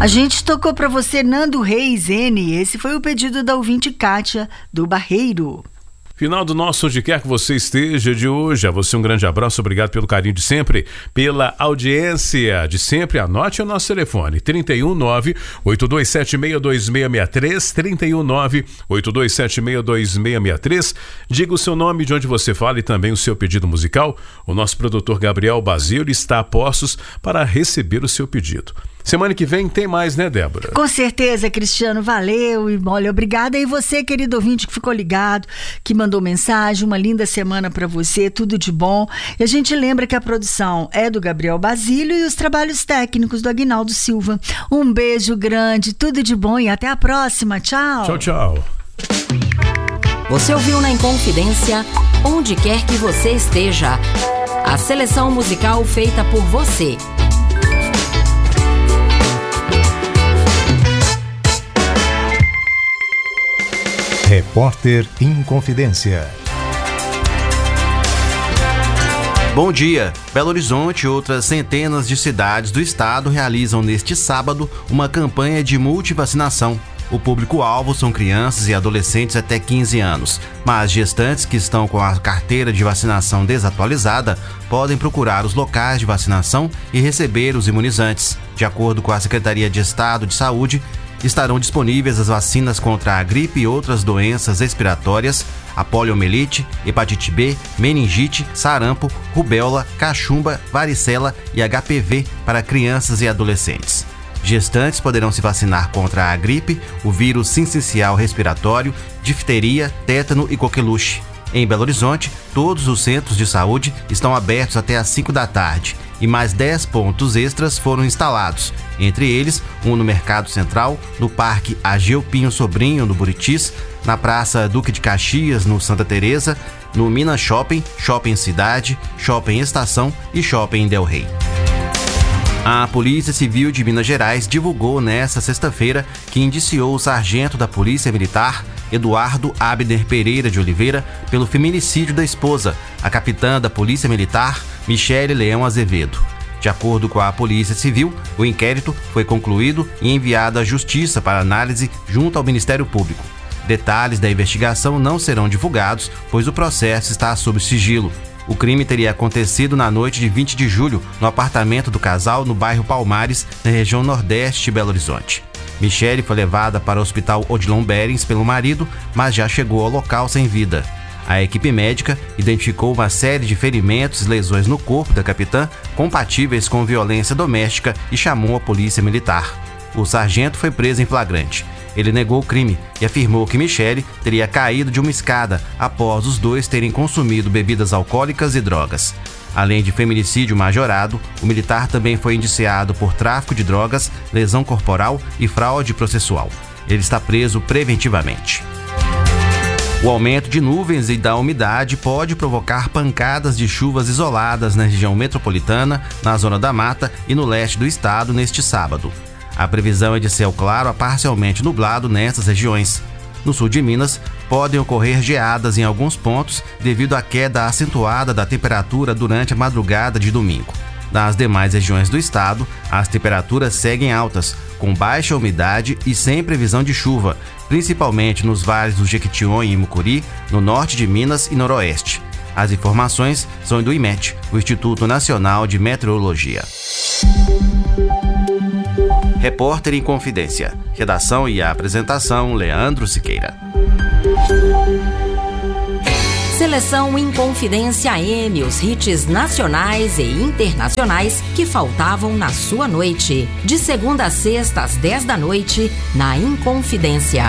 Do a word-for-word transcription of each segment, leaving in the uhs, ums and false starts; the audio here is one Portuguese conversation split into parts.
A gente tocou para você Nando Reis, N. Esse foi o pedido da ouvinte Kátia, do Barreiro. Final do nosso Onde Quer Que Você Esteja de hoje. A você um grande abraço, obrigado pelo carinho de sempre, pela audiência de sempre. Anote o nosso telefone, trinta e um, nove, oito dois sete, seis dois seis seis três, trinta e um, nove, oito dois sete, seis dois seis seis três. Diga o seu nome, de onde você fala e também o seu pedido musical. O nosso produtor Gabriel Basílio está a postos para receber o seu pedido. Semana que vem tem mais, né, Débora? Com certeza, Cristiano, valeu e olha, obrigada. E você, querido ouvinte que ficou ligado, que mandou mensagem, uma linda semana para você, tudo de bom. E a gente lembra que a produção é do Gabriel Basílio e os trabalhos técnicos do Aguinaldo Silva. Um beijo grande, tudo de bom e até a próxima. Tchau. Tchau, tchau. Você ouviu na Inconfidência, Onde Quer Que Você Esteja. A seleção musical feita por você. Repórter Inconfidência. Bom dia! Belo Horizonte e outras centenas de cidades do estado realizam neste sábado uma campanha de multivacinação. O público-alvo são crianças e adolescentes até quinze anos, mas gestantes que estão com a carteira de vacinação desatualizada podem procurar os locais de vacinação e receber os imunizantes. De acordo com a Secretaria de Estado de Saúde, estarão disponíveis as vacinas contra a gripe e outras doenças respiratórias, a poliomielite, hepatite B, meningite, sarampo, rubéola, cachumba, varicela e H P V para crianças e adolescentes. Gestantes poderão se vacinar contra a gripe, o vírus sincicial respiratório, difteria, tétano e coqueluche. Em Belo Horizonte, todos os centros de saúde estão abertos até às cinco da tarde e mais dez pontos extras foram instalados, entre eles um no Mercado Central, no Parque Ageu Pinho Sobrinho, no Buritis, na Praça Duque de Caxias, no Santa Teresa, no Minas Shopping, Shopping Cidade, Shopping Estação e Shopping Del Rey. A Polícia Civil de Minas Gerais divulgou nesta sexta-feira que indiciou o sargento da Polícia Militar, Eduardo Abner Pereira de Oliveira, pelo feminicídio da esposa, a capitã da Polícia Militar, Michele Leão Azevedo. De acordo com a Polícia Civil, o inquérito foi concluído e enviado à Justiça para análise junto ao Ministério Público. Detalhes da investigação não serão divulgados, pois o processo está sob sigilo. O crime teria acontecido na noite de vinte de julho, no apartamento do casal no bairro Palmares, na região nordeste de Belo Horizonte. Michele foi levada para o hospital Odilon Berens pelo marido, mas já chegou ao local sem vida. A equipe médica identificou uma série de ferimentos e lesões no corpo da capitã compatíveis com violência doméstica e chamou a polícia militar. O sargento foi preso em flagrante. Ele negou o crime e afirmou que Michele teria caído de uma escada após os dois terem consumido bebidas alcoólicas e drogas. Além de feminicídio majorado, o militar também foi indiciado por tráfico de drogas, lesão corporal e fraude processual. Ele está preso preventivamente. O aumento de nuvens e da umidade pode provocar pancadas de chuvas isoladas na região metropolitana, na zona da mata e no leste do estado neste sábado. A previsão é de céu claro a parcialmente nublado nessas regiões. No sul de Minas, podem ocorrer geadas em alguns pontos devido à queda acentuada da temperatura durante a madrugada de domingo. Nas demais regiões do estado, as temperaturas seguem altas, com baixa umidade e sem previsão de chuva, principalmente nos vales do Jequitinhonha e Mucuri, no norte de Minas e noroeste. As informações são do IMET, o Instituto Nacional de Meteorologia. Repórter Inconfidência. Redação e apresentação, Leandro Siqueira. Seleção Inconfidência M, os hits nacionais e internacionais que faltavam na sua noite. De segunda a sexta, às dez da noite, na Inconfidência.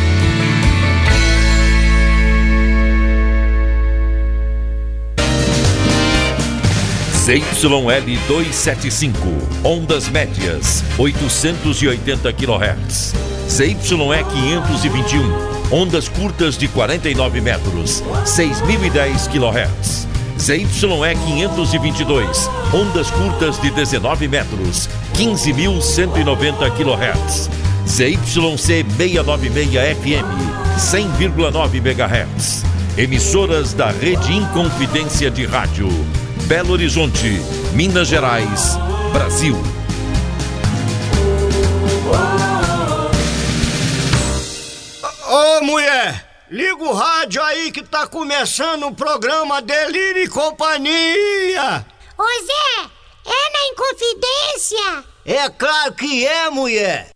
Z Y L duzentos e setenta e cinco, ondas médias, oitocentos e oitenta quilohertz. Z Y E quinhentos e vinte e um, ondas curtas de quarenta e nove metros, seis mil e dez quilohertz. Z Y E quinhentos e vinte e dois, ondas curtas de dezenove metros, quinze mil cento e noventa quilohertz. Z Y C seiscentos e noventa e seis F M, cem vírgula nove megahertz. Emissoras da Rede Inconfidência de Rádio. Belo Horizonte, Minas Gerais, Brasil. Ô, mulher, liga o rádio aí que tá começando o programa Delírio e Companhia. Ô, Zé, é na Inconfidência? É claro que é, mulher.